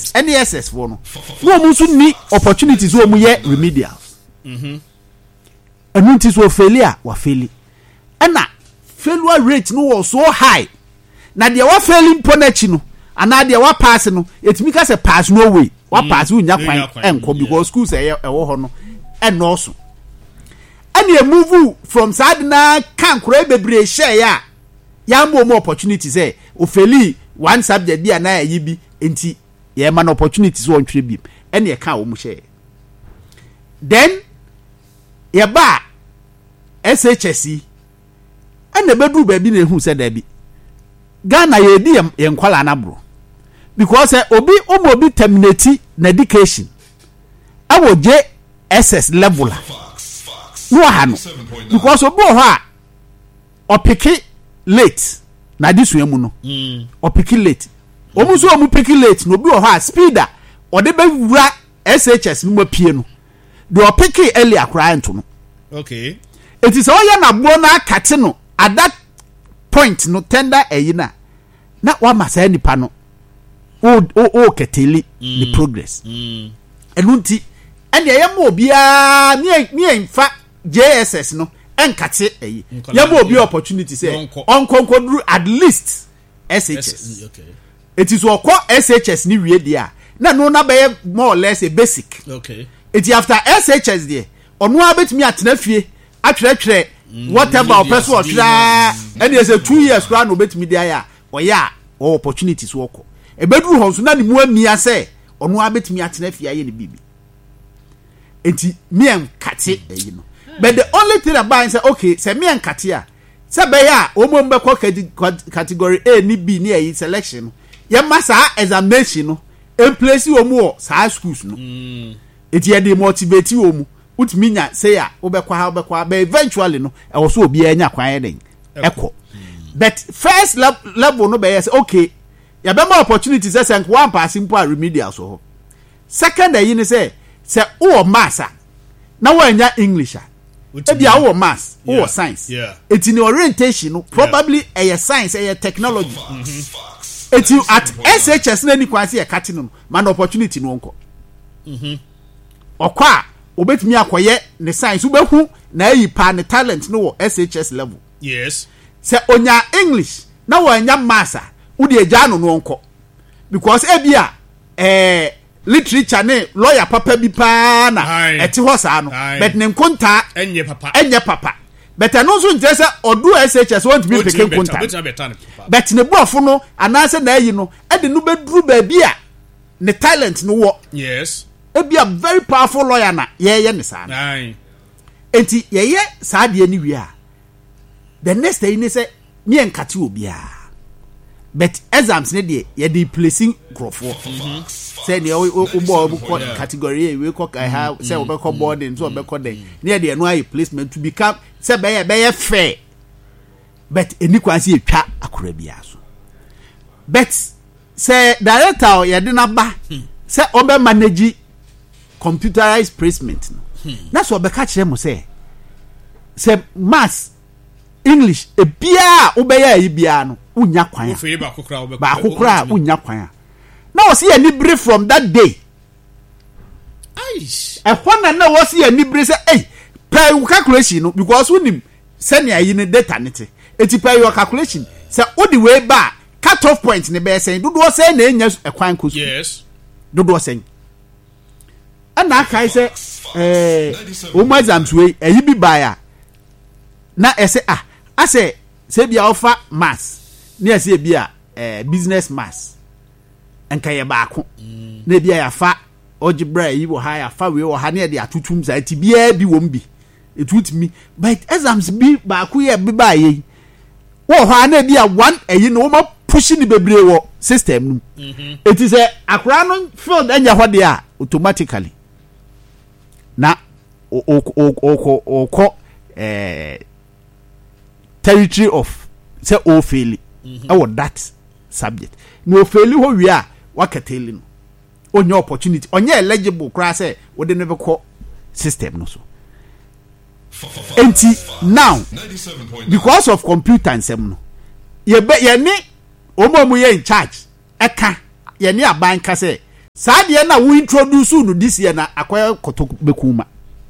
NSS for no mu so ni opportunities wo mu ye remedials and notice wo failure wa faili na failure rate no was so high na de wa failing ponachi no ana de wa pass no etimi ka say pass no way wa pass unya kwan enko because schools ewo ho no and also and you move from sadna kan kura bebre share ya more opportunities o faili one subject bi ana yi bi enti ye man opportunities won twe bi and ye kan wo mu share then ye ba SHSC and the bedroom baby ne hu said there be Ghana ye di ye nkwala na bro because obi terminate na education awo JSS level no ha no because obi ho a opiki late na disua mu no opiki late omuso omu piki late no obi ho a speeder ode be wura SHS no mapie no do opiki early akra ento no okay it is all ya na bo na akate no at that point no tender eyina na wa masa nipa no o keteli the progress enunti ene ya mo bia mi enfa JSS no enkate eyi ya mo bi opportunity say onkonko duru at least SHS okay it is okọ SHS ni wie dia na no na be more or less a basic okay it after SHS there onu abetimi atena fie atwerɛtwerɛ whatever person or try and there's a 2 years plan no betimi dia ya oya opportunities woko ebeduru ho so na ni mu amia say onu abetimi atena fie aye ne bibi enti me enkate eyi no but the only thing about say okay say me enkate a say be ya omo mbekọ category A ni B ni ayi selection ye masa examination no en place omo sa schools no enti ye dey motivate omo utimi nya say ya obekwa but eventually no e wo so obi anya kwan den ekọ but first level no be say okay ya be more opportunities say one pass simple remedial so second ayi ni say o mass na wo anya English e bia wo mass wo science it's in orientation no probably a science a technology it's you at SHS na ni kwanse e kate no man opportunity no nko okwa obetimi akoye ne science ubehu na ayi pa ne talent no wo SHS level yes se onya English na wo anya mass wo de agya no nko because e bia literature ne lawyer papa bi pa na eti ho sa no but ne nkonta enye papa but no so nte se odu SHS want be pick nkonta but ne buafo no anase na ayi no e de no beduru ba bia ne talent no wo yes e bia very powerful lawyer na ye ne sa na enti ye sa de ni wi a the next day ni se me enkate obia but exams ne de ye dey placing grofo say ne o category we call ha say we call boarding so we call den ne de no ayi placement to become say be fair but eni kwanse etwa akora bia so but say director ye de na ba say obe manage computerized placement na so be ka kire mo say maths English e bia obeya yi bia no unya kwan ba kokra unya kwan na wo see ani brief from that day aish e hona na wo see ani brief say eh pay calculation no because unim senior yi ne data nete eti pay your calculation say odi we ba cut off point ne be say do say na enya e kwan ko yes do say ana kai say o ma exams we eyi bi ba ya na ese ase se bia offer maths ne ase bia business maths enka ye baako na bia ya fa algebra yi wo ha ya fa we wo ha ne de atutum za ti bia bi wo mbi etutimi but exams bi baako ye bi ba ye wo ha na bia one eyi no ma push ni bebre wo system no it is akra no field anya ho de a automatically na o territory of say o fail that subject no fail ho wi a wakateli no onye opportunity onye eligible kra say we de never call system no so enti now because of computer and sem no ye ni omo ye in charge eka ye ni aban ka say Sadia na we introduce no this year na akwaya kotoku bekuma.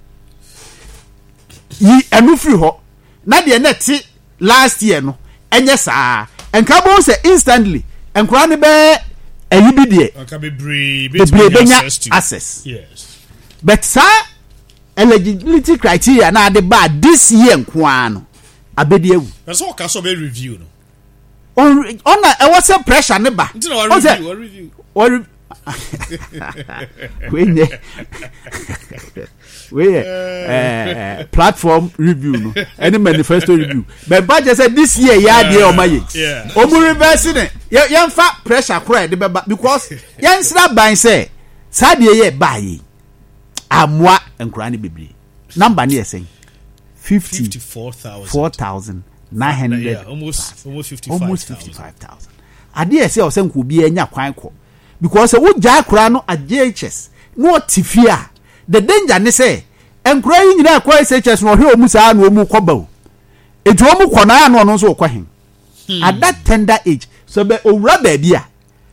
Yi enu free ho. Na de na ti last year no enye saa. Enka bo say instantly enkura ne be ayi bi de. Enka be access. Yes. But sir eligibility criteria na de ba this year nkwa no abedi ewu. That's all kaso be review no. On e was a pressure ne ba. Review. We platform review no any manifesto review but budget said this year ya dey o maye omu reverse ne yan fa pressure kura de beba because yan sra ban say sadie ye baye amwa enkura ne bebre number ne yesen 54,900 almost 55,000 ade say o senko bi anya kwan ko because wo ja kura no a JHS no tifia the danger ne say enkura yi nyina kwa SHS no hwe omu saa no omu koba o etu omu kona no no so okwahen at that tender age so be owura ba bia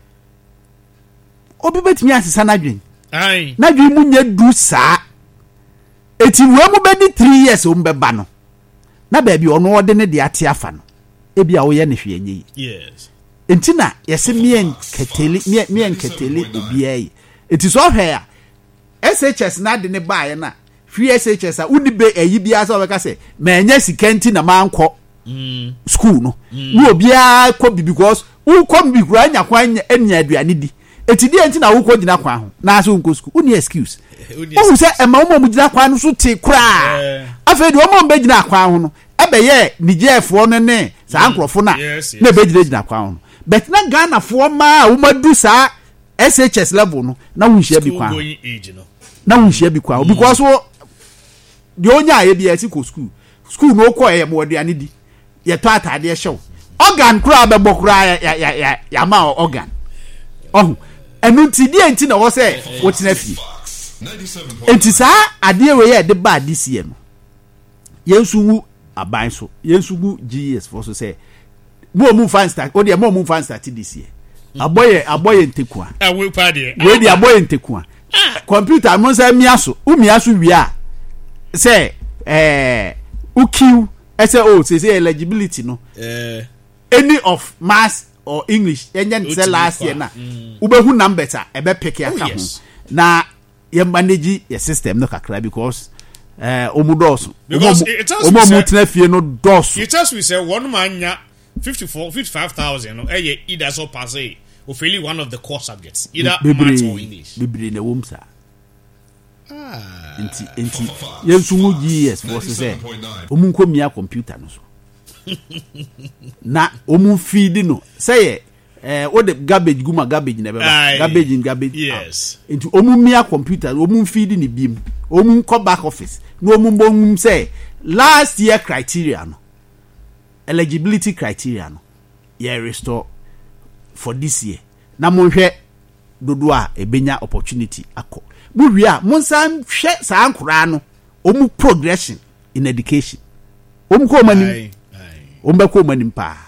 obi betimi asesa na dwen na dwen mu nya du saa eti wo mu be di 3 years o mbeba no na ba bia ono ode ne de ate afa no e bia wo ye ne hwe enyi yes entina yese mien keteli obi ai eti so hwe a SHS na de ne baaye na free SHS a uni be ayi bia so we ka say ma enya sikanti na manko school no no obi a ko bi because who come bi kura nya kwan enya aduane di eti di enti na wo ko gina kwan ho na so nko school uni excuse o say e ma mo gina kwan no so te kura afa di o mo be gina kwan ho no ebe ye Nigerfo no ne sa ankrofo na na be gina kwan ho but na Ghana fo ma wo madu sa SHS level no na wunhia bi kwa na wunhia bi kwa because wo de onya ye bi ati ko school no ko ye mo de anidi ye to atade hyew organ kura be bokura ya ma organ enu ti die enti na wo se wo tena fi enti sa ade we ye de ba this year no yensu aban so yensu gu GS for so say mo fan start o de mo fan start this year aboye ntekua we pade we di aboye ntekua computer mo say miaso wi a say ukiu say say eligibility no any of maths or English enye say last year na ubehu numbers a ebe pick ya ka ho na ye manage your system no kakra because omudoso omo tena fie no doso it tells we say one man nya 55,000 no either so pass or failing one of the core subjects either maths or English bibiri na womsa enti yensu mu GS for say omu nkomia computer no so na omu feed no say what the garbage guma garbage na beba garbage yes enti omu mia computer omu feed ni bim omu ko back office no omu mbom say last year criteria no eligibility criteria no ye restore for this year na monhwe dodo a ebenya opportunity akọ buria monsan hwe sa ankura no omu progression in education omu ko mani omu ko mani pa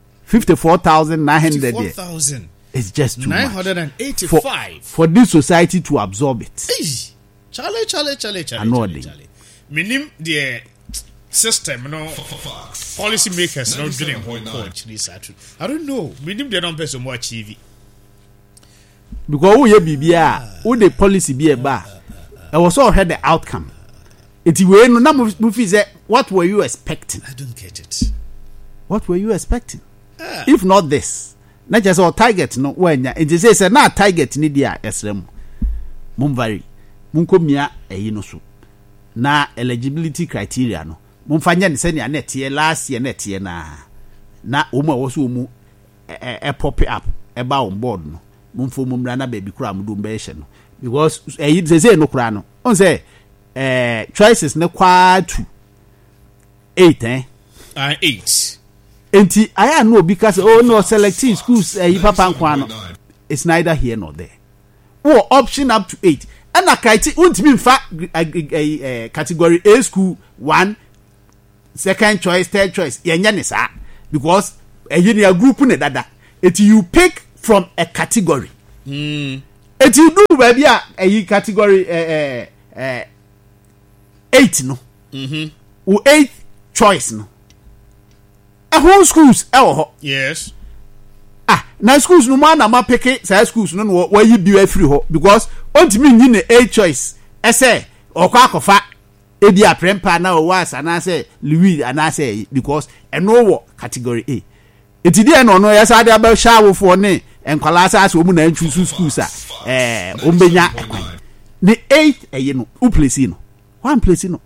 54,900 it's just too 985 much for this society to absorb it. Charlie. Minim the system no policy makers no doing this I don't know minim the non person more achieve because we bibia who the policy be ba I was all heard the outcome it we no na mo fi say what were you expecting? I don't get it. What were you expecting? If not this na just our target no wanya it say na target ni dia esrem mum vary mun ko mia eyi no so na eligibility criteria no mum fanya ne sene na tie last year na tie na omu a wo so omu pop up e ba on board no mum fo mum na baby kura mu dum be hye no because eyi say no kura no on say choices ne kwa 8 8 enti aya no because oh no selecting schools papa nkwa no it's neither here nor there or option up to 8 and a criteria untimi mfa category A school 1 second choice third choice yenya ne sa because a group ne dada it you pick from a category Eti do baby a category 8 no. Wo 8th choice no. Whole schools yes. Now schools no man na ma pick say schools no where you be free ho because ontimi nyi na 8th choice. Say okwa akofa ebi aprempa na o was and I say Louis and I say because no wo category A. Eti dey no yes ade aba shawo for ne enkwala asa so mu na choose schools ombenya the 8th no who place no one place no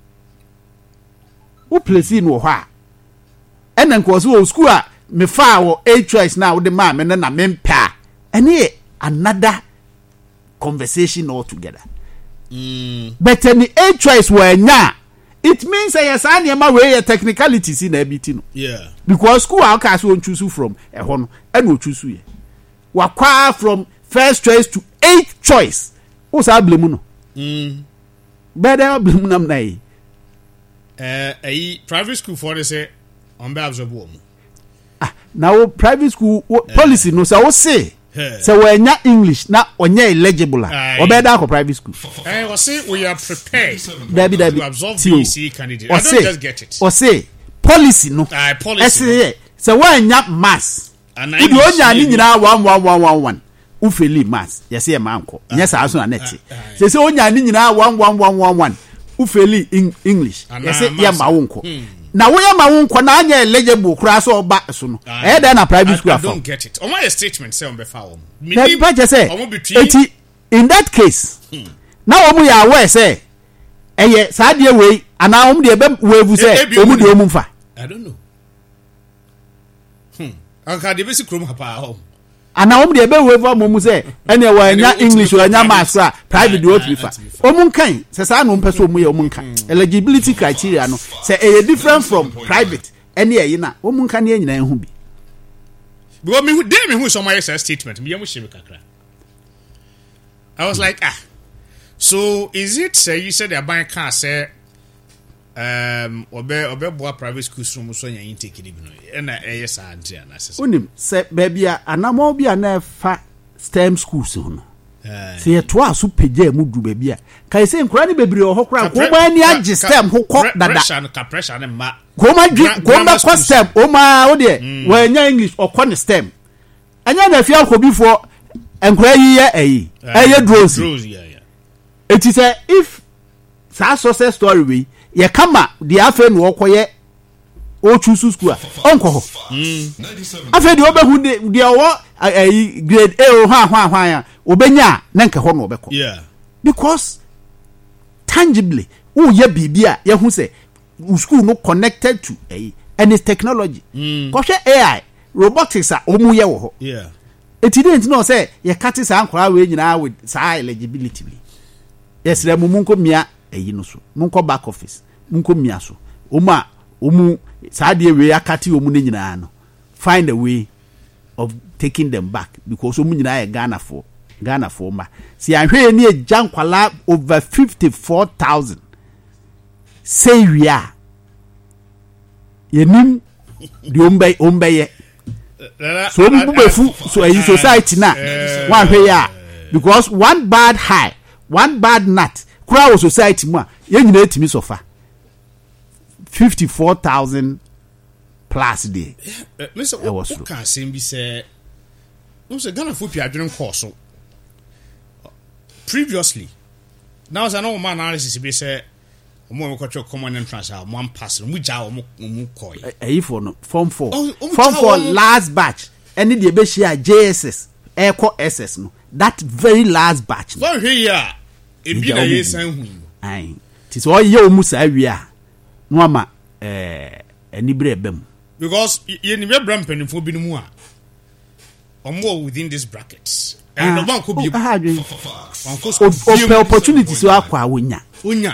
who place no ho and then cause school me fa wo 8 choice now the man me na mempa any another conversation altogether. But any 8 choice were nya it means yes anyama we technicalities in everything no. Yeah. Because school how can so choose from no and no choose ye. Wakwa from first choice to 8th choice. Who say blame no? Better blame nam na private school for they say on be absorb. Now private school policy no say when you English na onye eligible or better for private school. We say we are prepared to absorb BC candidate. I don't just get it. Or say policy no. Policy. So when you mass and you only need 11111 ufeli mass. Yes, say manko. Yes, I also na net. Say only need 11111 ufeli English. Yes, say ya maunko. Na we am won na anya eligible kura so ba so no e dey na private school afọ. I don't get it. On my statement say on be fa won. Me ba je say eti in that case na wo mu ya aware say eye sa de we ana wo mu de be wevu say wo mu de wo mu mfa. I don't know. Aka de be si krom hapa ho. Ana wo mu de be wevu mo mu say ene wa anya English wa anya maths private do prefer. Omun kan se sa no mpese omu ye omun kan eligibility criteria no say e different from private any e na omun kan ye nyina ehu bi because me dey me who some my statement me am shebe kakra. I was like so is it say you said the bank can say obe boa private schools from so nya intake ni bi no na yes anti na say onim say baby anamo bi na fa STEM schools no say to aso pege mu du ba bia kai say nkura ni bebre o hokura ko ba ni age STEM ho ko dada pressure ne ma ko ma ko STEM o ma wo de wa nya English o ko ne STEM anya na fia ko before nkura yi ye drones it is if sa success story we ye kama the afa no okoye o choose school onko ho afa de obehu de o grade A o hwan ya obenya na nke ho no obekọ because tangibly wo ye bibia ye hu say school no connected to and its technology ko hwe AI robotics a omu ye wo ho it didn't know say ye kati sa ankora we nyina with sa eligibility bi yes re munko mia no so munko back office munko mia so omu sa de we akati omu ne nyina no find a way of taking them back because omu nyina ye Ghana for ma si ahwe ni ejankwala over 54,000 say we are yenim di ombe ye so omu befu so a society na one hwe ya because one bad high one bad nut crowd society mu ye nyina etimi sofa 54,000 plus day. Listen, what can say be say no say Ghana for pia adwene course previously now say no man analysis be say omo ko common entrance one pass mu ja omo koi for no form 4 form 4 last batch any dey be share JSS echo SS no that very last batch no here e bi na yesan hu ai tis all ye omu sa awia no ama ani bre bem because ye ni be bram penifo bi no mu a omo within this brackets and no man could be opportunity so akwa wonya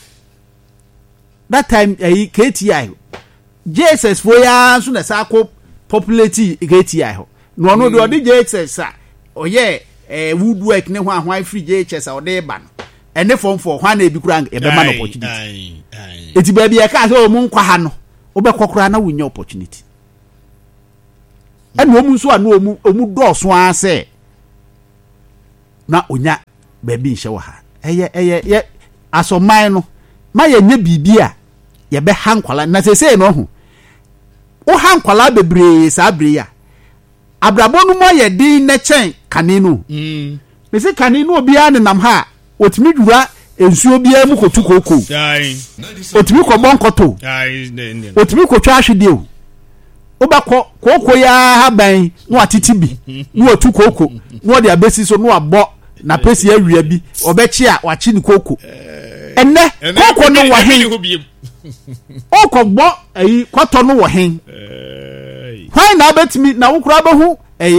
that time KTI JSS for ya so na sako populate KTI ho no no do JSS a oye woodwork ne hwan free JSS a ode ba no ene form for hwan na bi kura e be man opportunity eti ba bi e ka so mu nkwa ha no obekokora na wonya opportunity and woman so no omu do so ase na onya baby nhye wo ha eye asoman no ma ye nya bibia ye be hankwala na sese no ho wo hankwala bebre sa breya abrabo no mo ye din na chen kane no me se kane no obia ne nam ha otimi dwura ensuo bia mu kotu koko otimi ko bonkoto otimi ko twa ahwede o obakọ koko ya haban no atiti bi no otu koko no de abesi so no abo na pesi awia bi obechi a wachi ni koko enne koko no wo hen okogbo ayi kwato no wo hen hwan na betimi na wukura behu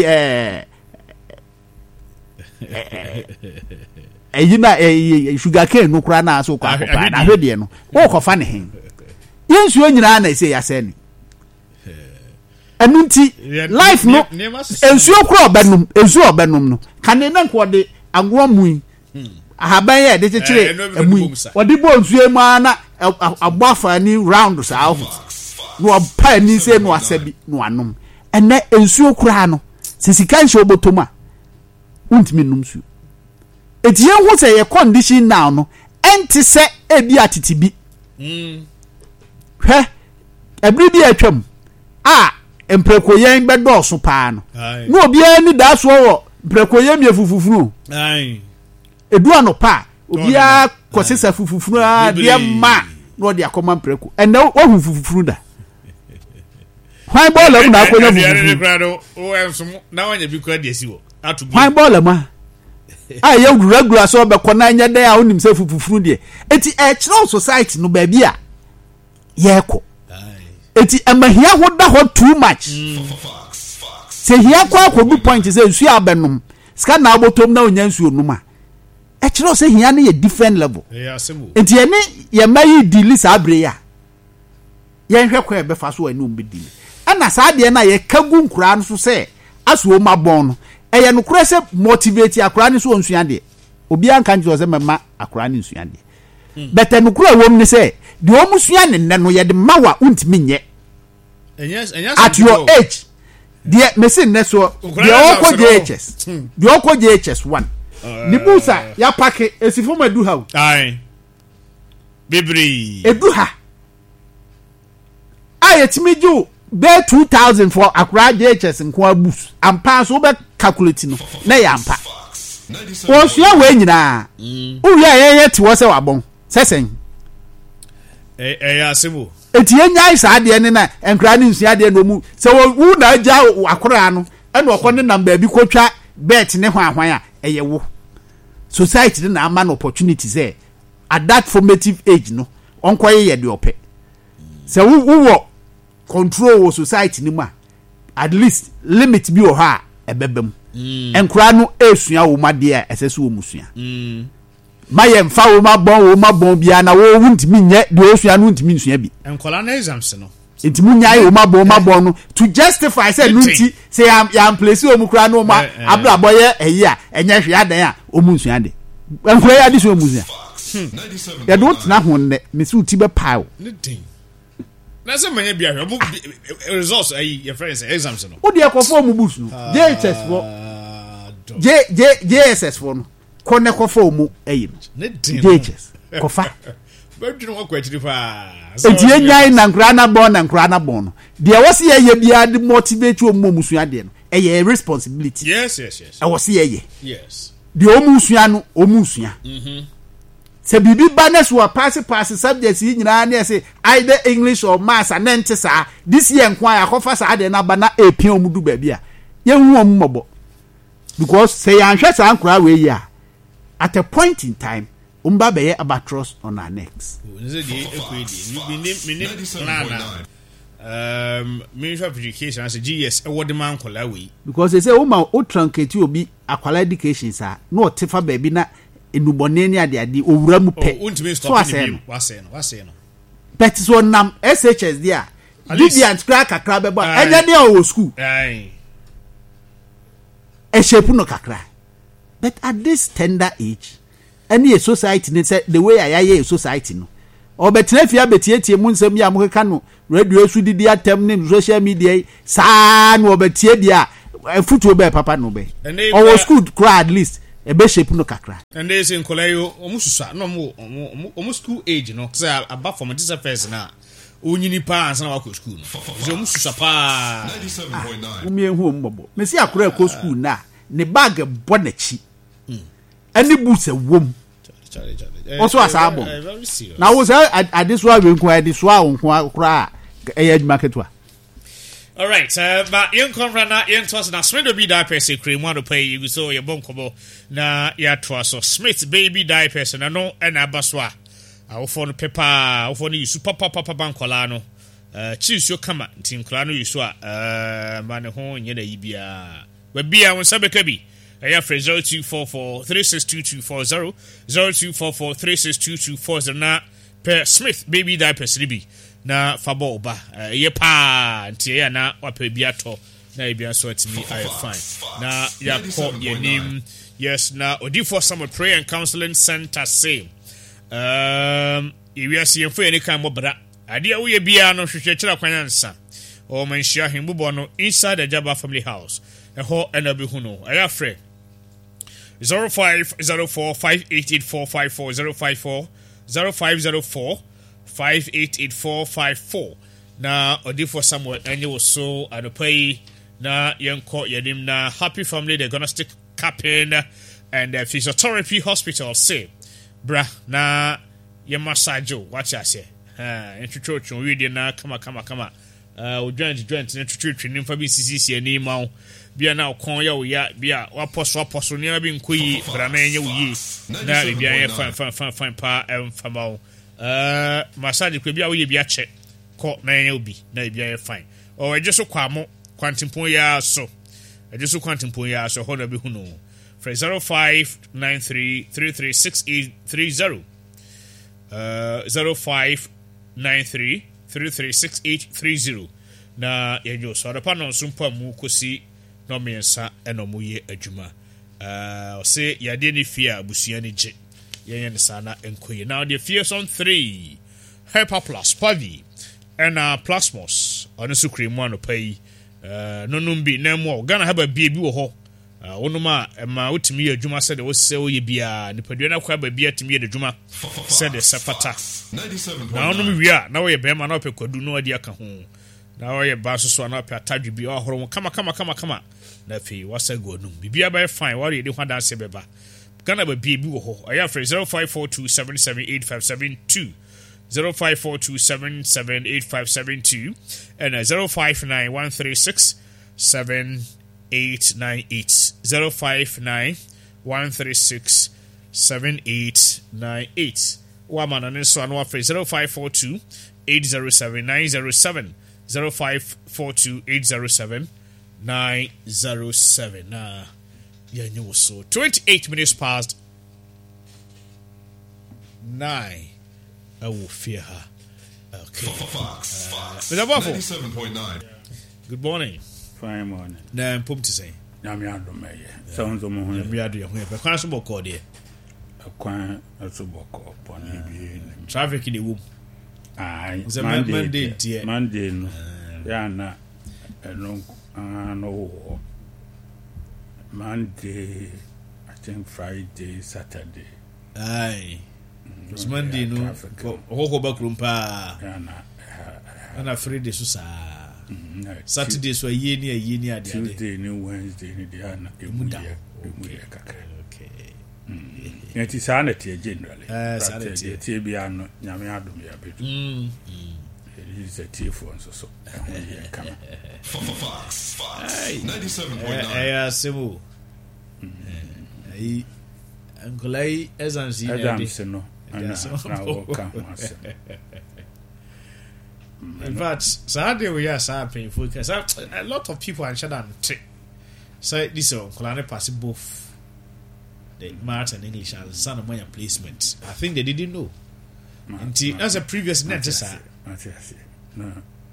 ayi na sugar cane no kura na so kwa akọpa na hwede no okofa ne hen yensu nyina na ese ya sene enunti life no ensuo kura obenum no kane na nko de agwo mui ahaban ye de chechire amui odi bo nsuo mu ana agboafa ni round sa no pa ni se no asabi no anom ene ensuo kura no sisika nche obotoma untimi num su etie hu se ye condition now no enti se ebi atitibi hwe ebri bi atwam emprekoyen bedo so pa no no obi ani da so wo emprekoyen mi afufufuru edu anopa obi a kosesa fufufuru a de ma no de akoma empreko ene wo fufufuru da hwan bola mu na akonya fufufuru o enso na wanya bi kwa de si wo atu hwan bola ma ya regular so be kona nya den a onim se fufufuru de eti chiro society no ba bi a ye ko eti amahia ho da ho too much se hia kwa bi point se nsu abenum ska na abotom na onya nsu onuma chiro se hia na ye different level eti ene ye mayi dili sa abre ya ye hwe kwa be fa so anu mbe dili ana sa de na ye kagu nkura no so se aso ma bon no eye no kura se motivate akura ni so nsu ade obi anka nje se mema akura ni nsu ade bete no kura wom ni se de omusua ne nne no ye de mawa untimi nye at your age de mesin ne so de okọ JHS 1 ni busa ya pake esifo madu ha bibri edu ha ayetimi ju be 2000 for akura JHS nko abus ampa so be calculate no na ya ampa wo sua we nyina uwi ayeye ti wo se wabon sesen asebo etie nyai sa de ne na enkra ne nsia de no mu se wo na agya akora no e na okọ ne namba bi kotwa bet ne hwan a eye wo society na ama no opportunity say at that formative age no onkoye ye de ope se wo control wo society ni ma at least limit bi o ha ebebem enkra no esua wo ma de a esese wo musua maye mfa wo ma bon bia na wo wuntimi nye de osua no wuntimi nsua bi enkola na exams no entimu nyai wo ma bon no to justify say nunti say am place o mu kra no ma abra boye eyi a enye hwe adan a o mu nsua de enkola ya di so mu nsua ya do tina ho ne me se uti be pile ne din na se manya bia hwe results ayi your friends exams no wo de ekofo mu books no JHS wo JSS wo no kone kofo mu ayi JHS kofa bedru wo kwachiri fa etie nyai na nkra na bon no de wose ye bia de motivate wo mu musua de no eye responsibility yes e wose ye yes de o musua no o musua se bibi ba na so pass subjects yi nyina na say either English or maths and then sa this year nkwa ya kofa sa de na ba na epia o mu du ba bia ye hu o mu mobo because say anhwe sa nkra we yi a at a point in time umba be albatross on our necks Ministry of Education as a GS award man kola we because they say o truncate obi akwala education sa no tefa baby na enubone ni ade owura mu pe so wase no but so nam SHS dia deviant kakra be ba enye dey o school e shape no kakra but at this tender age any society ne say the way I society no obetina fia betietie mu nsem ya mo keka no radio su didi atem ne social media sa no obetie dia futu be papa no be or school cry at least ebe shape no kakra and they say nkolayo omususa no mo school age no say above from this first na onyini pa ansa na wa school no so omususa pa 97.9 umi ehu ombobo mesi akora ko school na ne bag bo na chi ani boots wom also asabo na wo say adeswa we nko adeswa nko akora eya marketwa. All right, but young conference na young toss na Smith baby diapers cream want to pay you so your bonkobo na ya so Smith baby diapers na no na abaswa awo for no paper awo for no use papa bankola no choose your kama team kola no use ma ne ho nye da yibia we bia won sabeka bi eya free 0244362240 0244362240 na per Smith baby diapers ribi na fabo ba ye pa ntie ya na wape bia to na ebia so atimi I fine na ya call your name yes na odifo some prayer and counseling center say we are seeing for any kind of bra ade a we bia no hwehwe kira kwanansa o manhia hembubo no inside the Jaba family house ho na be hu no aya frɛ 0504588454 0504 588454 na odifo Samuel enye wo so anopai na yenko yedim na Happy Family Diagnostic Capping and Physiotherapy Hospital say bra na ye massage watch ase entwetwe we dey na kama o joint na twetwe nimfa bi sisi ani ma wo bia na okon ya wo ya bia waposo ne bi nkoyi bra na enye wo yi na bia ye fan pa emfama wo massage kwa bia wo ye bia che ko na enye obi na bia ye fine o eje so kwamo kwantimpon ya so eje so kwantimpon ya so ho na be hu no for 0593336830 0593336830 na yejo so da pa no sumpa mu kosi no mensa eno mu ye adwuma o se yade ni fia abusia ni je yenye ne sana enkoye now the fearsome 3 Hyper Plus Pavi and Plasmos on so cream one pay no numbi na mo Ghana haba bia bi wo ho wonuma ma utimi adwuma said wo se wo ye bia nipadua na kwa ba bia timi ye adwuma said the sepata 97.9 na onum wia na wo ye bema na opekwadu no adi aka ho na wo ye ba so na opɛ atadwe bi ohoro kama na fi wasa go num bibia ba fine wo ye de hwa dan se beba Ghana ba bia bi wo ho aya for 0542778572 0542778572 and 0591367898 0591367898 Wamana Niso and Wafre 0542 807 907 0542 807 907 yeah, you so 28 minutes past 9 I will fear her. Okay. Mr. Buffalo. 97.9. Good morning. Fine morning. Na pum to say. Nyamiado meye. Sounds of mo. Nyamiado ya hwe. Be kwan so boko de. Kwan so boko pon bi. Traffic in the womb. Ai. Monday no. Ya na no no. Monday, I think Friday, Saturday. Aye. It's Monday no. Hoko backroom pa. Ana Friday so sa. Saturday so ye ni ade. Tuesday ni Wednesday ni dia na emuya kakra. Okay. Yeti sa na tie generally. Sa na tie bia no nyame adom ya bedu. Is a tie for so. Come. Fox 97.9. Aya semu. Ai Angolai Ezansi no. Na welcome us. In fact, Saturday we are so painful because a lot of people are shut so this Kolane pass both the math and English and son of my placement. I think they didn't know. That's a previous net, sir. No.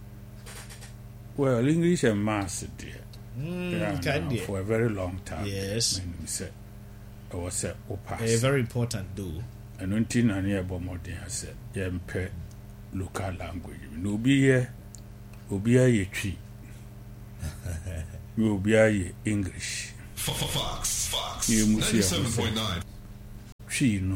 Well, English and maths, dear. For a very long time. Yes. We said, I was said, very important, though. And until I near Bomodin, I said, Yempe local language. No be ye tree. You be English. Fox. You must see 97.9. She no.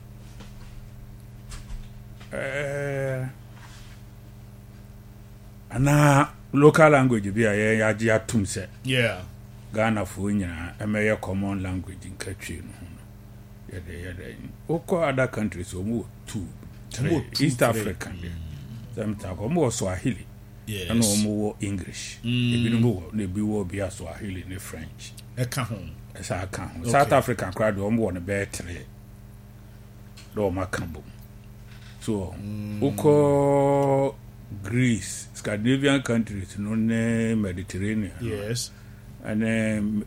Ana local language bi a ya ji atum se. Yeah. Ghana fo nyina emeye common language nka twi no. Yede. Oko other countries omo 2 East African. Them talk omo Swahili. Yes. And omo English. Ebi no ne bi wo bi Swahili ne French. Eka ho. Esa aka ho. South African crowd omo wo ne be 3. Do makambo. So, oko Greece, Scandinavian countries, no ne Mediterranean. Yes. And then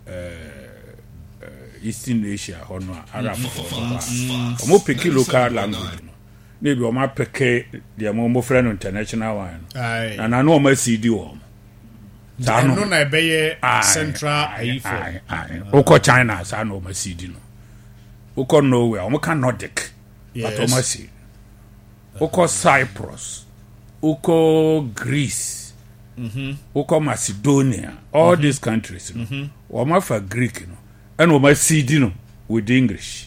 Eastern Asia, Hono, Arab. Omo peki local language. Maybe omo peke the omo friend international one. Aye. And I know omo CD one. No na be central ifo. Aye. Oko China, sa no omo CD no. Oko Norway, omo kan Nordic. Yes. But omo see. Oko Cyprus. Oko Greece. Oko Macedonia. All these countries. Omo for Greek, you know. And omo CD no with English.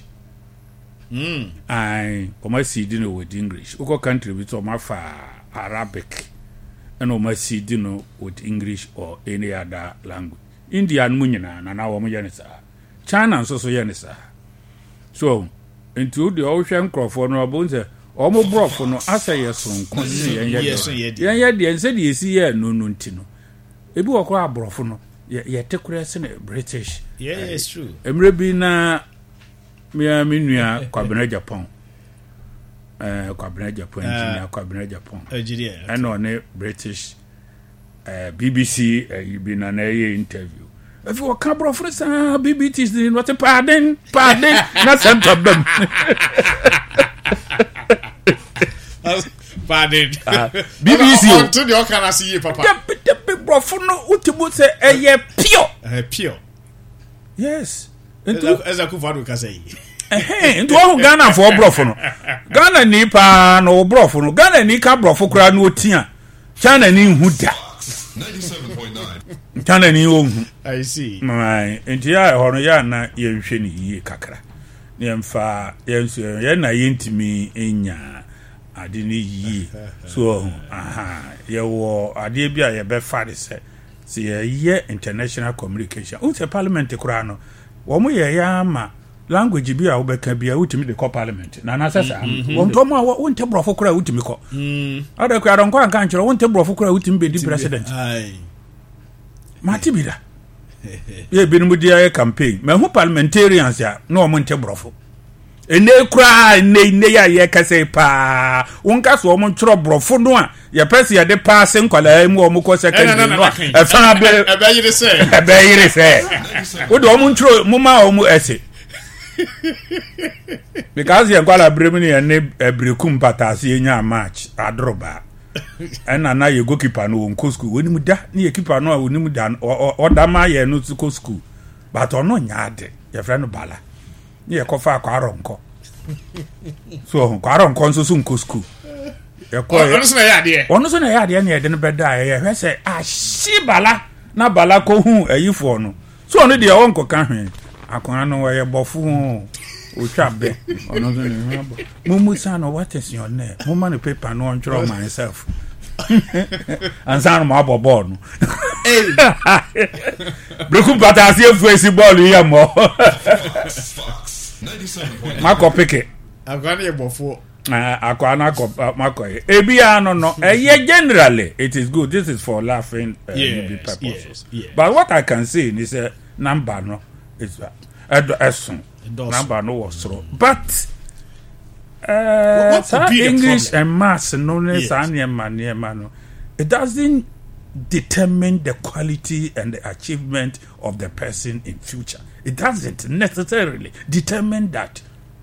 I omo CD no with English. Oko country with omo for Arabic. And omo CD no with English or any other language. India and Munyana na omo yanisa. China and so yanisa. So into the ocean crofo no abunze omo brofo no asa yeson konse yen ye said ye see ye no ntino ebi wokọ abrofo no ye tekure se na British. Yeah, it's true. Emre bi na mi nua kwabena Japan kwabena Japan engineer kwabena Japan Nigeria and on British BBC bi na ye interview. If you can bro for some BBTs, what a pardon, not some problem. Pardon. BBC. To the can I see you, Papa? The big bro for no utibu say pure. Pure. Yes. As a kufadu can say. Into Ghana for bro for no. Ghana ni pa no bro for no. Ghana ni ka bro for kura no tia. China ni huda. 97.9. China ni ohun. I see. My entia hono ya na ye hwe ni yie kakra. Ne mfa ye na ye ntimi enya ade ni yie. So ye wo ade bia ye be fa de se ye international communication. O se parliament kura no. Wo mo ye ya ma language bi a wo be ka bia utimi de ko parliament. Na na sasa. Wo nto mo wo nte brofo kura utimi ko. Ada ku aron ko an kan kiro wo nte brofo kura utimi be di president. Aye. Matibida. Ye binu dia campaign. Me hu parliamentarians ya no mo nte brofo. Ene kura ne ya ye kase pa. Wonka so mo ntro brofo no a ye pese ye de pass nkwala mu o mo ko secondary no. E fa be yire se. E be yire se. Wo do mo ntro mo ma o mo ese. Because ye nkwala bremini ye ne ebrekum patase ye nya match adroba. And na ye go keeper no won school woni mu da na ye keeper no woni mu da oda ma ye no to school but ono nyaade ye fra no bala na ye kofa akwaronko so akwaronko nso so nko school ye ko ono so na ya de na ye de no beda ye hwe se ahyi bala na bala ko hu ayifo no so ono de wonko ka hwe akwan no ye bofu o chabe ono so ne habo mumu sana what is your name mama no paper no on draw myself and sana mo abobo no breku patasi efuesi ball ya mo 97.9. mako peke akwan ye bofo akwana mako ebi ano no generally it is good. This is for laughing purposes. Yes. But what I can say is a number no is number no was wrong. But what could be English the and maths no Yes. no, it doesn't determine the quality and the achievement of the person in future. It doesn't necessarily determine that.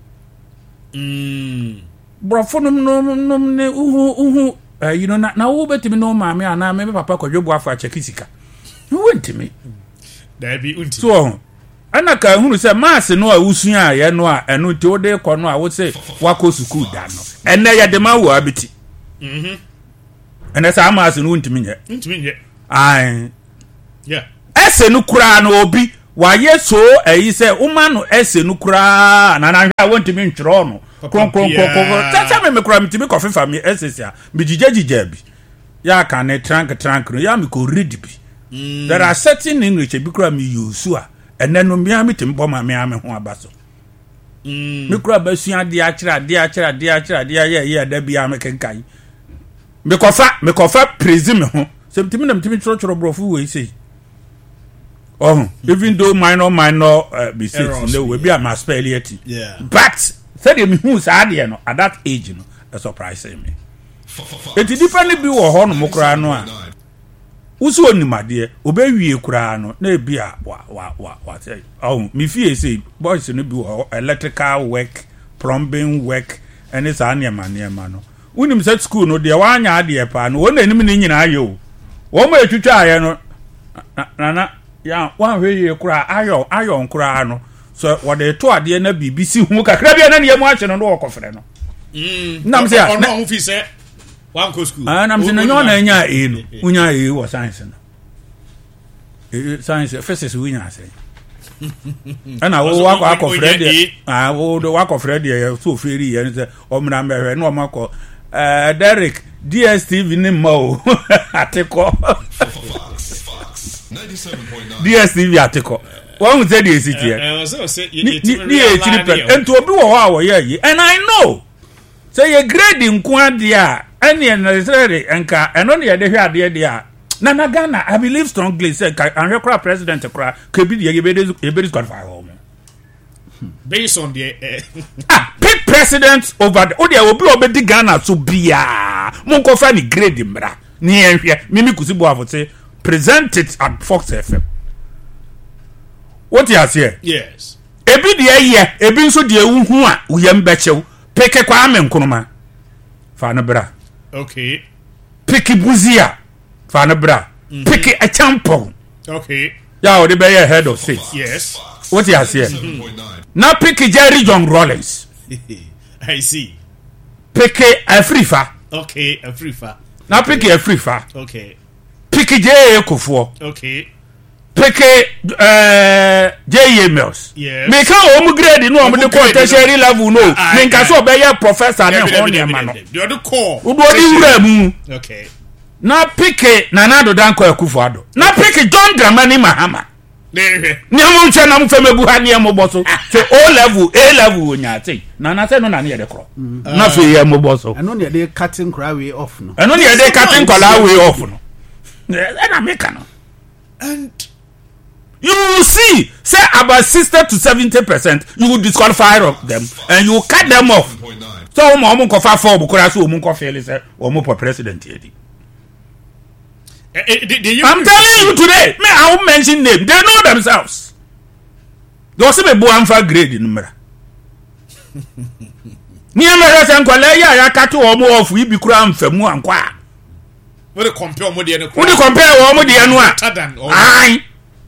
Brofonum no ne uhu you know na wo betimi no maame ana me papa kwadwobu afa chekisika. Who went to me? There be unti. So ana ka hunu se mass no a usua ye no a eno ti ode ko no a wo se wako school da no ene ye de ma wo abiti ene sa mass no ntimi nye Ntimi nye. ai Yeah. ese no kura no obi waye so eyi se uma no ese no kura na na hwa wontimi ntwero no kron tata me kura mitimi kofifa me ese a me jijajija bi ya ka ne trank no ya me ko read bi there are certain English bi kura me use a ene no me amitim bo ma me ho abaso me kura ba sua de akira ya da bia me kenkai me kofa praise me ho se mitimi na mitimi choro brofu we say even though minor mistakes no we be a mass failure but said me who sad no at that age no a surprise me it differently be wo ho no mokra no a uso onimade obewie kura no na bi a wa say me feel say boys no be electrical work plumbing work and it's anyama no unim set school no de wanya ade pa no won anim ni nyina ayo wo ma etwitwa aye no na ya wan hweye kura ayo kura no so wode to ade na BBC hu kakra bia na ne mu ache no no okofre no nam se ya no hu fi se wan ko school nam se na nyo na nya no unya wo science no science physics unya se ana wo akofre de wo do akofre de so feri ye se omna mehwe no makọ Derek DSTV ni mo atiko DSTV atiko wọ́n say the city ni ento obi wo ha wo ye and I know say ye grade nko ade a ene necessary enka eno ne ye de hwe ade dia na Ghana I believe strongly say anhwe kra president kra ka bi ye be disqualify home based on the pick president over the odia obi obedi Ghana so bia monko fa ni grade mra ni enhwe mimi kusibo avote present it at Fox FM. What you say? Yes. Ebi de ye, ebi nso de hu a uyem bechew. Peke kwa ame nkonoma. Fa na bra. Okay. Peke buzia. Fa na bra. Peke a champion. Okay. Ya o de be head of state. Yes. What you say? Na peke Jerry John Rollins. I see. Peke Afrifa. Okay, Afrifa. Na peke Afrifa. Okay. Peke J Ekofo. Okay. Peke J Mills. Yes. Me ka o mu grade no o mu de tertiary level no. Me nka so be ye professor na ho ne ma no. You the core. Wo do di wura mu. Okay. Na peke Nana Danko Akufo-Addo. Na peke John Dramani Mahama. Ni amu nche na mu feme bu ha ne mo boso. Se A level onya ati. Na se no na ne de kro. Na fe ye mo boso. Eno ne de cutting cry way off no. Eno ne de cutting cry way off no. Na make no. And you will see, say about 60 to 70%, you will disqualify them and you will cut them off. So, I'm going to for because I'm going to say, I'm president. I'm telling you today, I won't mention them. They know themselves. They also be Buanfa grade in Mera. Me and my husband, I cut to off, we be crammed for more and quiet. What do you compare with the What do you compare with the other? Aye.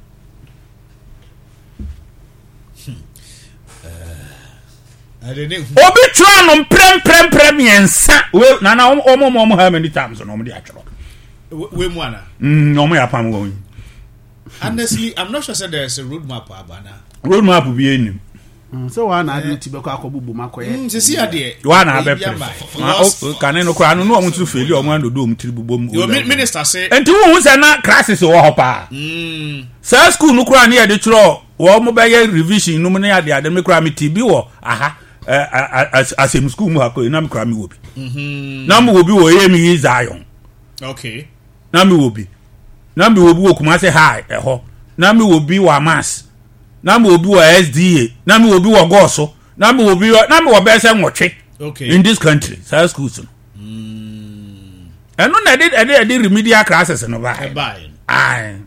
Obi try no prem yensa we na omo how many times no dey atro we mu ana no mo yapam go. Honestly, I'm not sure say there's a roadmap abana. Roadmap bi enim. So one na do tibe kwa akobubu makoye. Se si ade. One na be pre. Kan no kwa no omo tu feli omo andodo omo tribubom. Your minister say enti wo say na classes wo hopa. Sa school no kwa na ye de tro wo mo be ye revision no mo na ya de me kwa me TB wo aha as a school mu akọ na me kra me wobi na me wobi wo ye mi Zion. Okay. Na me wobi wo kuma say hi ho na me wobi wa mass na me wobi wa SDA na me wobi wa goso na me wo be say nwotwe. Okay. In this country high schools and no na did remedial classes no buy ai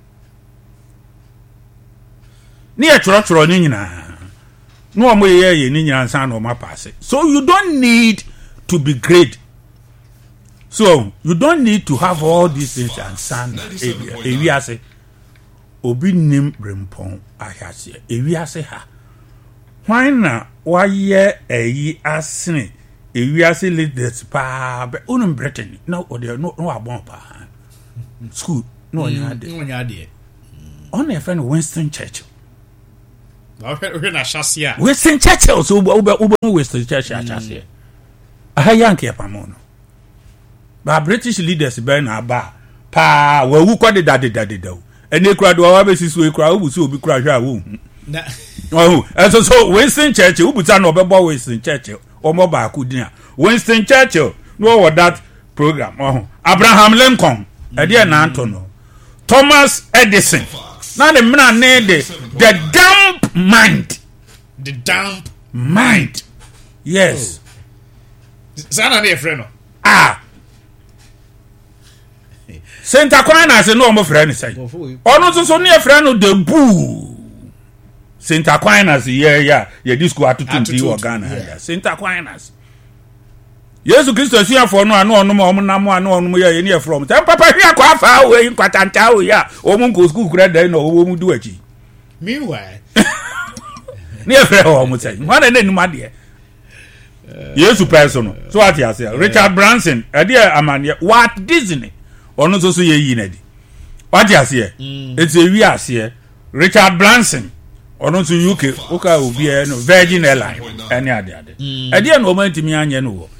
ni e choro ni nyina. No more ye ni nyansa no ma pass. So you don't need to be great. So you don't need to have all these things and sound ewiase obi nim brempon ahase ewiase ha why na waye eyi asene ewiase leaders pa be unum Britain no abon pa school no nya de on a friend Winston Churchill we na shasia Winston Churchill so ube Winston Churchill chase aha yanke pamono ba British leaders be na ba pa wa wu kwade dadedadeda ene kura do wa be sisu e kura obusi obi kura hwa wo na so Winston Churchill ubuta no obebo Winston Churchill omo ba akudina Winston Churchill no what that program Abraham Lincoln ede na Antonio Thomas Edison now the man need the damp mind. The damp mind. Yes. Sana ne friend no. Saint Aquinas no mo friend say. Ono so ne friend no the boo. Saint Aquinas yeah disco atutunti o Ghana. Saint Aquinas. Yesu Kristo sia for no anu onu mo nam anu onu ye ne from. Tem papa hia kwa fa we kwatanta o ya o mu nko school kura dan no o mu du achi. Meanwhile, ne frɛ ho mo say. Wana ne numa de. Yesu person. So what you say? Richard Branson, ade amane Walt Disney. Ono so ye yi na di. What you say? It's a wi ase. Richard Branson. Ono so UK, oka obi no Virgin Airline. Any ade. Ade no man timi anye no.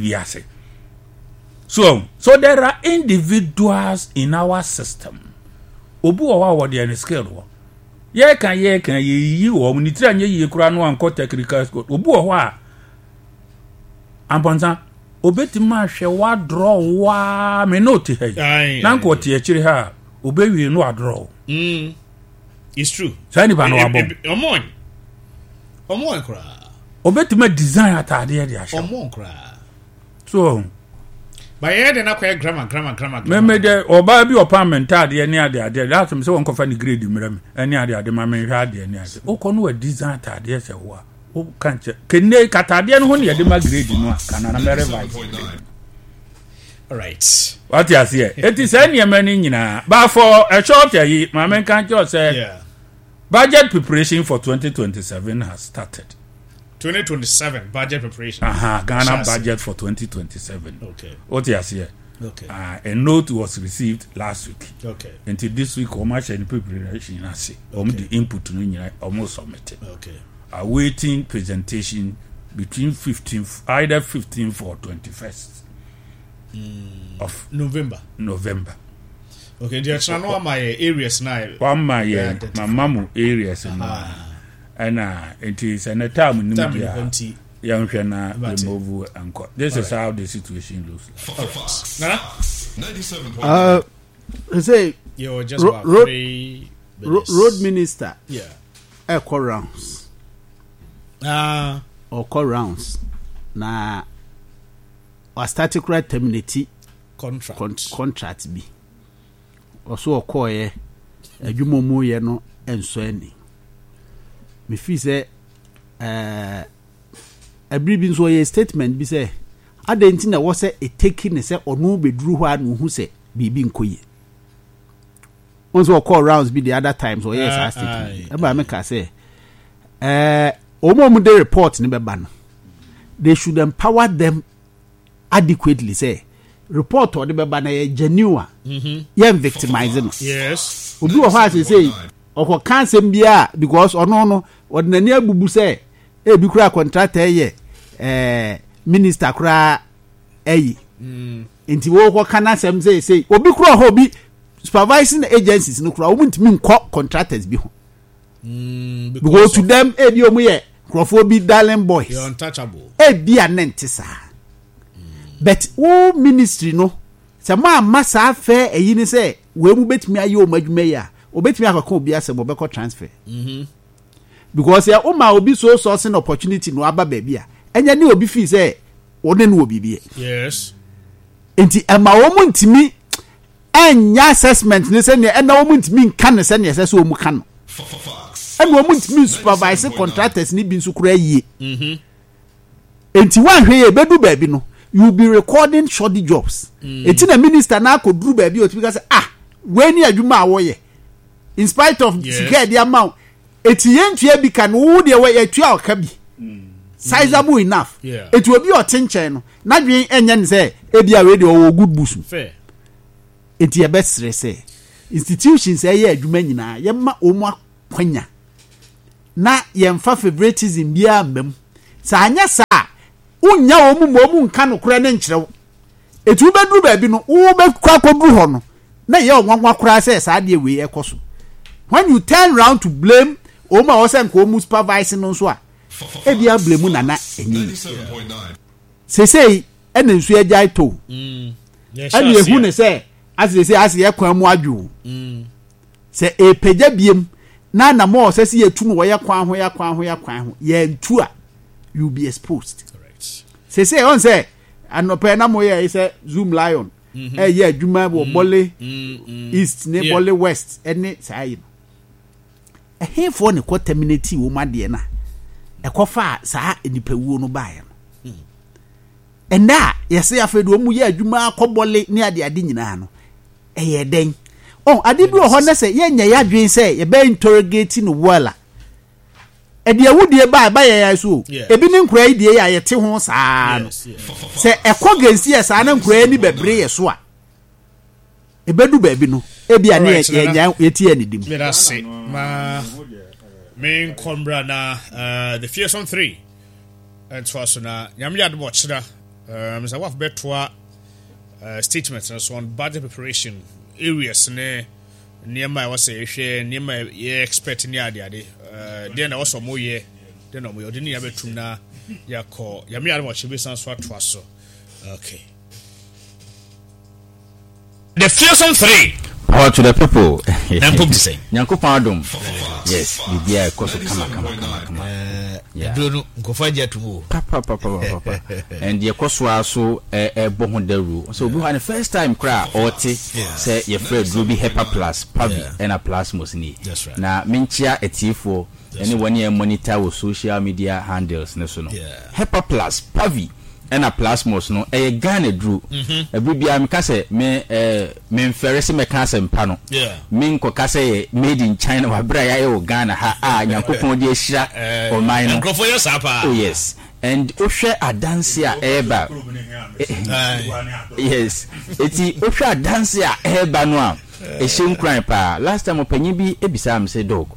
So there are individuals in our system. Obu wa de any skill. Ye kan ye wo ni tira nye ye kura no anko technical school. Obu wa amponza obetima hwe wa draw wa me no te he. Na nko te akiri ha obewi no draw. It's true. Sani ba no abo. Omon kura. Obetima design atade de ahye. Omon kura. So by head and acquire grammar. Me de oba bi opament ade ne ade that me say won kofa ni grade mram ani ade ma me hwa ade ne ade o kono wa design ade se ho a o kanche kenne katade no ho ne ade ma grade no a kana na mere vice. All right. What you say? It is any money nyina but for a short year ma men kan just say budget preparation for 2027 has started. 2027 budget preparation. Ghana budget for 2027. Okay. What you say? Okay. A note was received last week. Okay. Until this week, how much any preparation I see? The input to almost submitted. Okay. Awaiting presentation between 15th, either 15th or 21st of November. Okay. There's no my areas now. One my mamu areas and it is an time in young remove and cut. This is how the situation looks like. 97.9. Say you're just road minister. Yeah. Echo rounds. Or call rounds. Na or static right terminate contract be. Also call ye a jumo ye no and so any. Me feel say a briefing so a statement be say I didn't think was a taking say or no be drew one who say be being koye. Once or call rounds be the other times or yes I statement. About make I say omo de report ni be ban. They should empower them adequately say report or the be ban a genuine victimizing. Yes. Obi o ha say or cancer bia because or no ordinary abubu say e bi kura contractor ye minister kura nti wo kana sem say obi kura ho bi supervising agencies no kura wo ntimi nko contractors bi ho because to them e bi omu ye krofo bi darling boys you're untouchable e bi anentisa but wo ministry no se ma masa afa eyi ni say we mu betimi aye o madwuma ya obetimi akoko obi asem obeko transfer because ya uma obi so sourcing opportunity no aba baby a enya ni obi fi say one no obi bi yes enti ema wo mu ntimi enya assessment ni say ne ena wo mu ntimi nka ne say ne say so mu ka no ena wo mu ntimi supervise contractors ni bi nsukura yie enti wan hwe ye bedu baby no you be recording shoddy jobs enti na minister na akoduru baby o timi ka say we ni adwuma a wo ye in spite of sika the amount etiyentua bi kan wo de we etua oka bi sizable enough it will be your tension no na dwen enya ne say e bia we de o good boost fair enti e best say institutions e ye adwuma nyina ye ma omu akwanya na yɛmfa favoritism biara mbam sa anya sa unya wo mu nka no kora ne nkyerɛw etu beduru baabi no wo bekwa koduru hɔ no na yɛ onwanwa kora sɛ saa de we ekoso when you turn round to blame o ma wo sɛ nko mu supervise no nso a e bia blame nana enyi sesei ene nsu agya to ene ehu ne sɛ asese ye kwan mu adwo sɛ epagya biem na na mo sɛ se yetu no wɔyɛ kwan ho ye ntu a you be exposed sesei on sɛ anope na mo ye say Zoom Lion ye adwuma bo Bole East ne Bole West ene sai no ehefo ne ko terminate wo made na ekofa saa enipawuo no baaye no enda yese afedo mu ye adwuma akobole ne ade nyina no eye den ade bi ho na se ye nya ya dwen se ye be interrogate no wala ede awudie ba ye so ebi ne nkura idie ya ye te ho saa no se ekogensi ye saa na nkura ni bebre ye so a ebedu baabi no ebia ne ye nya yeti anidim main combra na the fearsome 3 and so na nyamya de bochira Mr. Waf betwa statements so on budget preparation areas ne niema I was say hwe niema ye expect ni ade then na also mo ye then no mo ye ni ya betum na yakọ nyamya de bochira san so atwa so okay the fearsome 3 power to the people. Nampum to say. Nyanko Padum. Yes, Bibia koso kama. Yeah. Don't go find you to Papa. And the koswa so bohon deru. So we the first time cry oti say your friend Ruby Hepa Plus, Pavi and a plus mosni. That's right. Na minchia etifo anyone year monitor with social media handles nesono. Hepa Plus, Pavi. And a plasmos no a Ghana drew a bibia mekase me ferresi mekase mpano min ko kase made in China wa bra ya Ghana ha nyankopon de hira o man no grofo yes apa oh yes and ohwe adanse a eba yes eti ohwe adanse a eba no a e hyenkran pa last time opanyi bi ebisa am say dog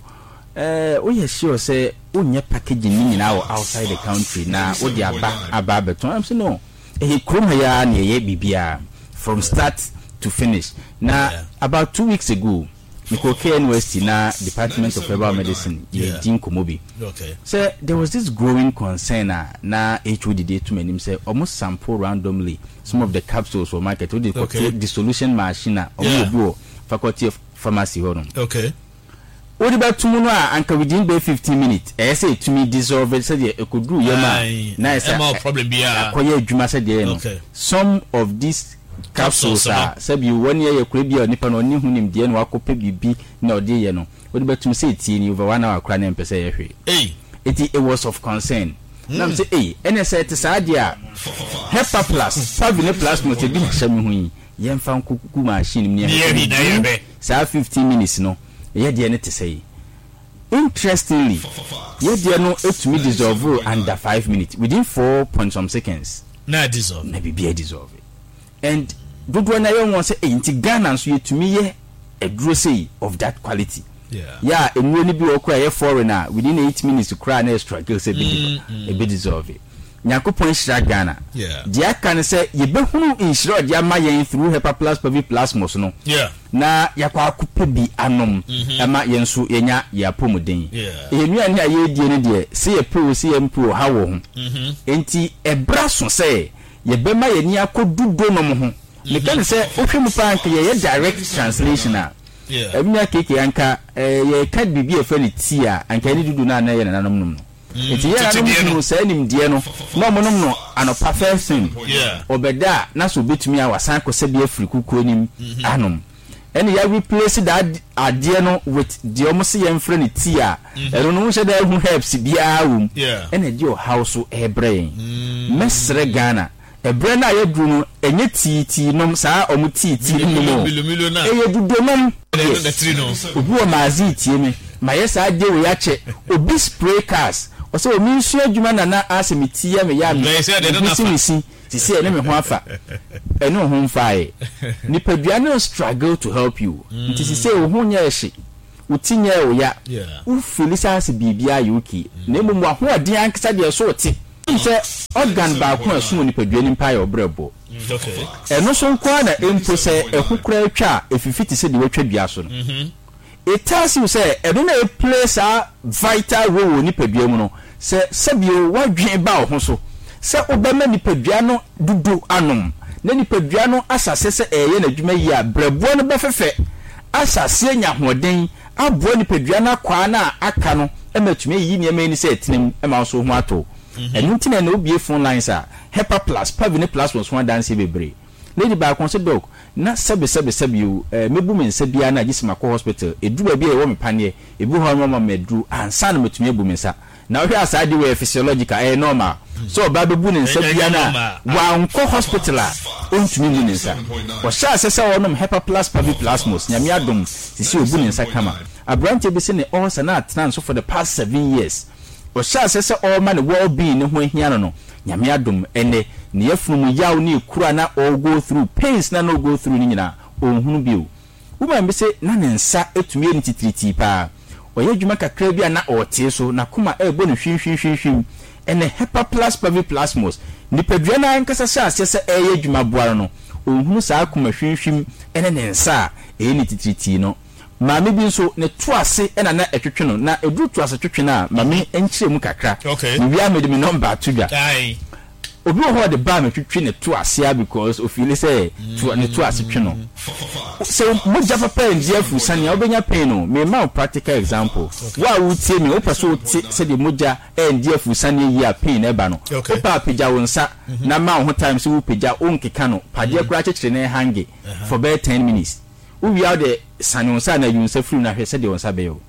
we are sure say unye packaging ni nyina outside the country na wo di aba beton am say no e krom ya na ye bibia from start to finish na about 2 weeks ago Mikoke University na Department of Herbal Medicine ye din komobi okay so there was this growing concern na HOD to menim say almost sample randomly some of the capsules for market with the dissolution machine omo faculty of pharmacy hold okay what about tomorrow anka within 15 minutes say to me dissolve it said e could do yema nice problem bia akoye adwuma said no some of these capsules said you 1 year yakura bia nipa no ni hunim de no akopa bibi na ode ye no what about to say tie ni over 1 hour kra na mpese ye hwe it was of concern na say ene say te sa dia Hepa Plus Pavine Plus no te bi na shami hu yi yemfa nkuku machine ni ye sa 15 minutes no ye de ne te say interestingly ye de no etumi dissolve under 5 minutes within 4 point some seconds na dissolve na bibia dissolve and dodo na ye won say enti Ghana so yetumi ye eduro say of that quality enwo ni bi okura ye foreigner within 8 minutes to cry na struggle say be dissolve nyakopon hira Ghana dia kan say ye behunu inshira dia ma yen through Hepa Plus Pavi Plasmos no na yakwa akupe bi anom ama yenso yenya ya pomuden enua ni aye die ne de say ye pro say ye pro ha wo ho enti ebra so say ye bema ye ni akodudo no mo ho me kan say ohwemu pa anka ye direct translation a ebnya keke anka ye kad bibi e fa ni ti a anka ni dudu na na ye nanom no enti ye na no say nim die no no mo no anopa person obeda na so betumi a wasan ko se bi afiri kukuo nim anom and ya replace that adie no with the almost yen friend tia eno no hye da hu helps bia wum and e dio house e brain mesre Ghana e brain na ye dru no enye titi nom saa omu titi no e ye dudo nom obi o mazi tie me ma ye saa de we ya che obi spray cars o se o mi nsu adwuma na asemitie me ya me si si ene me ho afa ene ho mfae ni padua no struggle to help you nti si se o ho nya ehye utinya o ya Yeah. u filisa se bibia yuki na emu wa ho ade ankasa de so te se organ ba ko asu ni padua ni mpa ya obrebo Okay. eno so nko na empo se ehukura atwa efifiti se de watwa bia so no it tells you say eno na place a vital role ni padua mu no se sebio wadwen ba ho so se obema ni padua no dudu anom na ni padua no asase se eye na dwuma yi a brebo no befefe asase nya hoden abo ni padua na kwa na aka no ematumi yi ni ema ni se etinem ema so ho ato enu ntina na obie phone lines a Hepa Plus Pavine Plus was one dance bebre lady ba kon se doc na sebe you mebu men se bia na gisima ko hospital edu ba bia e wo me pane ebu ho mama medu ansa na metumi ebu mensa na ohwe asade we physiological normal so ba bebu ne nsa bia na wa nko hospital a ontumi mu ne nsa wo sha asese wonom Hepa Plus Pavine Plus mos nyame adom sisi obu ne nsa kama abrante bi se ne onsa na atena so for the past 7 years wo sha asese all man well being ne ho ahia no nyame adom ene ne yafunu yaw ne kura na all go through pains na no go through ni nyina onhunu bio woman bi se na ne nsa etumi entitriti pa oye dwuma kakra bia na ote so na kuma ebo ne hwinhwinhwinhwim ene Hepa Plus Pavine Plus mos ni padua na nkasa sha asese eye dwuma boaro no onhunu saa kuma hwinhwim ene ne nsa eni titriti no maame bi nso ne toase ena na etwetwe no na edu toase twetwe na maame enkyire mu kakra okay ni wia me de me number to dwa Aye. obi ho de ba me twetwe ne toase a because of feel say to ne toase twe no so mo jafa pen dia fu sania obenya pen no me ma practical example wa wo tie me opa so se de moja dia fu sania yi a pen e ba no opa pija wonsa na ma ho time so wo pija onkeka no pade kura chechire ne hange for about 10 minutes we are the sanonsa na yunsa free na hwese de wonsa beyo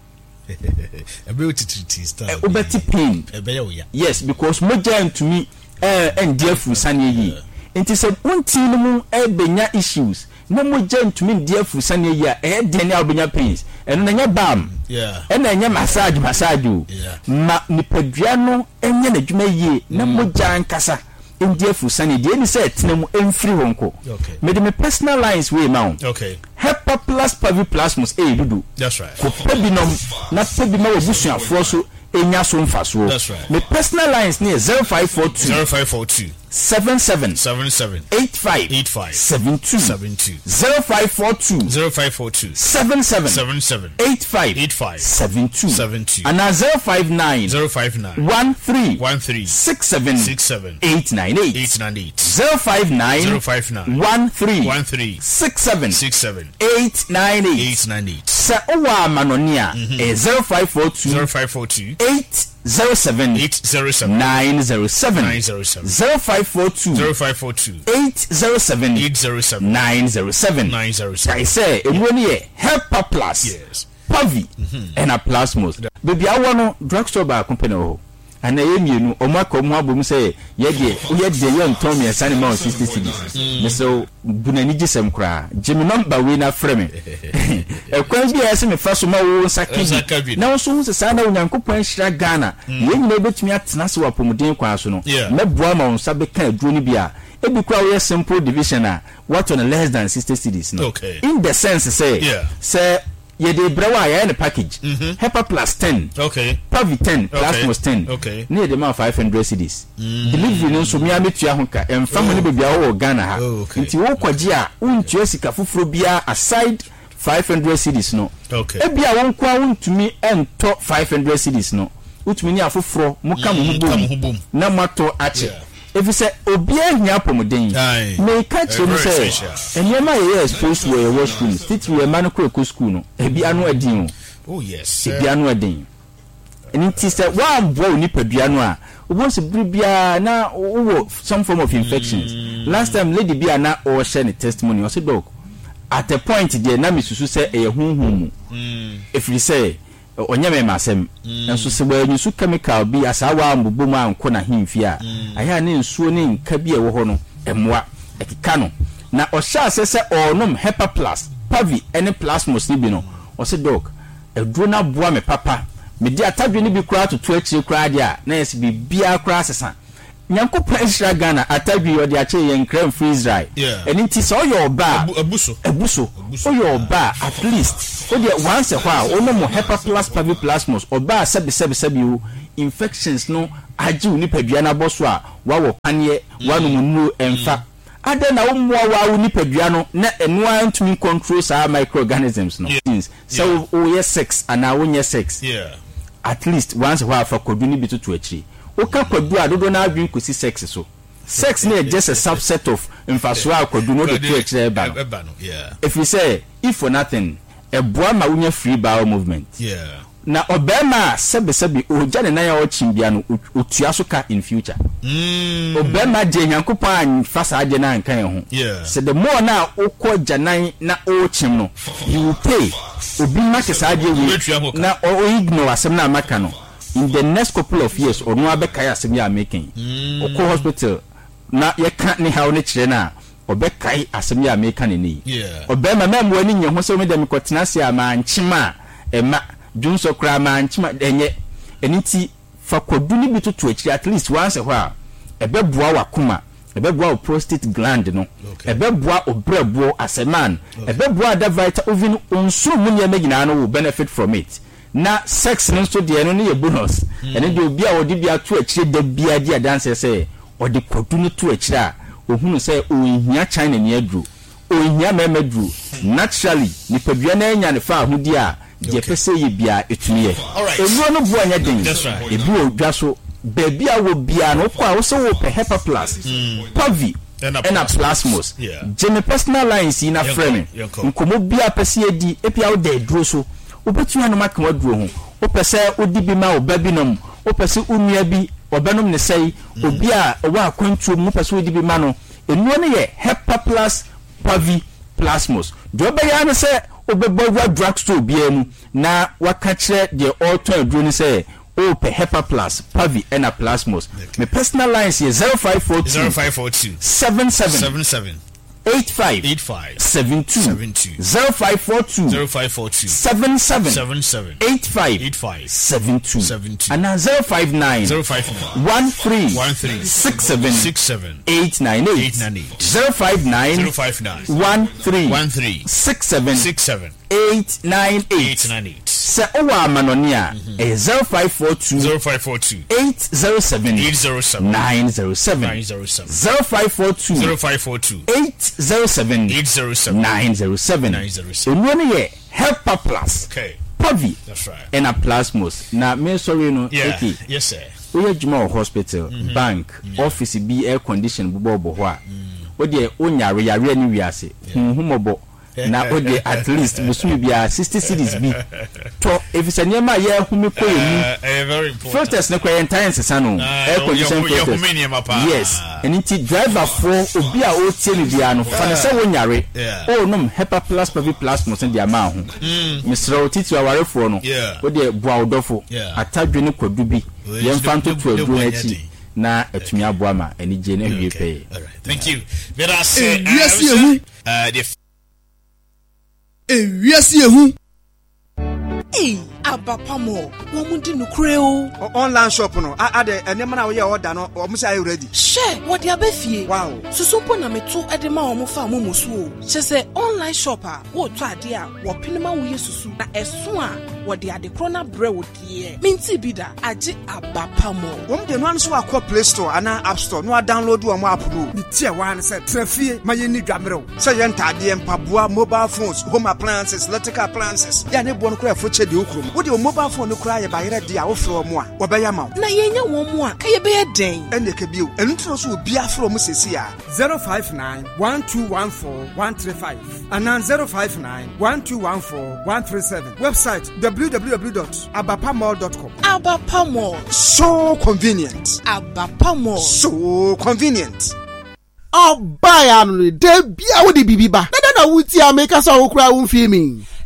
ebe otititi star obeti pain ebe ya oya yes because moja to me dia fu sania yi enti se unti no mu benya issues na moja to me dia fu sania yi de ne obenya pains eno na nya bam yeah ena nya massage ma nipadua no enya na dwuma yi na moja ankasa India Fusani, the any set free wonko. Okay. Made me personal lines way mount. Okay. Hepa Plus Pavine Plus must dudu. That's right. Ko pebinum na pebima obusu afroso enya so mfaso. That's right. Me personal lines near 0542 77 85 72 0542 77 85 72 and 059 13 67 898 059 13 67 898 sa owa manonia 0542 807 907 0542 807 907 I say everyone Hepa Plus yes Pavi and a plasmos baby I want drugstore by company ho and I am you omako mo abom say ye de yon Tommy and Sunny Mount 60 cities me so bunani gisem kra Jimmy number we na frame e kwan bi ese me fa so ma wo sakidi na so so sa na onyankopon hira Ghana ye nyina betumi atena se wa pomuden kwa so no me boa ma onsa be kan aduro ni bia e bi kwa we simple division a what on less than 60 cities no okay. In the sense say say ye de brewa ya na package Hepa Plus 10 okay Pavi 10 Plasmos 10 okay near the man 500 cedis delivery no so me ametua ho ka emfa mo ne bebia wo Ghana ha nti wo kwaji a untua sika foforo bia aside 500 cedis no okay e bia won kwa untumi ento 500 cedis no utumi ni afoforo mo ka mo hubom na mato ache if say obia hia pomodin me ka chemu say enyema ye expose we washroom sit we man ko school no e bia no adin oh yes e bia no adin enti say wa bo ni padua no a obo se bia na wo some form of infections last time lady bia na o share the testimony o say dog at a point there na me susu say e hunhum if you say onyame masem enso se ba nyusu chemical bi asawa ambubo mu anko na himfi a aya ne nsuo ne nka bi e wo ho no emwa ekika no na o sha asese onom Hepa Plus Pavi ene Plasmos ni bi no o se dog eduro na boa me papa me di atadwe ni bi kura to akire kura dia na yes bi bia kura sesa Nyankopɔn Israel Ghana atagwi yodi ache yen kram free Israel. Eni nti so yo oba ebuso o yo oba at least o de once a while o no mo hepa plus pavi plasmos oba sebi o infections no aju ni padua na boso a wa wo panie wa no mu emfa ada na wo wa ni padua no na enu antumi control sa microorganisms no so o ye sex ana wo nye sex at least once a while for kodu ni bitutu akiri o ka kodu adodo na adwin kosi sex so sex na just a subset of infaso akodu no de to akiri ba no if you say if for nothing e boa ma wonya free bowel movement na obema sebi oja ne na ya ochimbia no otua so ka in future obema je Nyankopɔn fasa aje na nkan ho so the more na okɔ janan na ochim no you will pay obi ma ke sa aje wi na o ignore asem na maka no in the next couple of years or no abeka ya asem ya making okɔ hospital na ye kan ni hawo ne kire na obekai asem ya make ni obema memwo ni nye ho so me dem kotena se ama nchima ema Junso krama nchima enye eniti fa kodu ni bitutu akiri at least once a while ebeboa wakuma ebeboa prostate gland no ebeboa obrebo as a man ebeboa da vital ovin onso munye megina no will benefit from it na sex no so de no ne bonus ene de obi a wodi bia to akiri da bia dia dance say odi kodu no to akiri a ohunu say ohia China ne adru ohia memedru naturally ni padua na enya ne fa ahudi a je pese ye bia etumiye enu no bo anya den ebi odwa so baby a wo bia no kwa wo so wo pe hepa plus pavi and a plasmos je personal lines in a frame nkomo bia pese ye di epia wo de duro so obetu anu maka waduro ho wo pese odi bi ma obabinom wo pese unua bi obanom ne sei obi a wa akwantu mu pese odi bi ma no enu no ye hepa plus pavi plasmos do be ya no se obebwa drugstore biemu na wakachre de auto aduro ni say o pe hepa plus pavi and a plasmos my personal lines here 0542 77 85 72 0542 77 85 72 and 059 13 67 898 059 13 67 898 se owa manonia 0542 807 907 0542 807 907 only ye help plus pavi that's right and a plasmos na me sorry no okay yes sir we juma hospital bank office be air condition bubo ho a o de onyare yare ni wiase humobo na o de at least musumi bia 60 cities bi to if sanya ma ye humi ko emu very important filters ne ko entire sano air condition filters yes and driver for obi a o tie ni bia no fa ne se wonyare o nom hepa plus pavi plus mo sen dia ma ho misro titi aware for no o de bua odofo atadwe ne kodu bi ye mfanto to adu achi na atumi aboa ma ani je na hwie pe thank you there are say ewiase ehu abapamo wo mundi nukure o online shop no ade enema na wo ye order no o musa you ready share what dia befie wow susumpo na meto ede ma wo mo fa mo musu o chese online shop a wo to ade a wo pinima wo yesusu na eso a wo de ade krona bre wo die minti bida age abapamo wo mde no an so akọ Play Store ana App Store no download wo mo app no ni tie wa an se trafie ma ye ni dwamre se ye ntade mpaboa mobile phones home appliances electrical appliances ya ne bo no kra fo chede okrom wo de mobile phone no kra ye ba yere dia wo fro mo a wo be ya ma na ye nya wo mo a ka ye be ye den ene ka bio enu tro so obi afro mo sesi a 059 1214 135 and 059 1214 137 website www.abapamall.com abapamo so convenient abapamo so convenient buy am de bia wo de bibiba na wuti ameka so wo kura wo film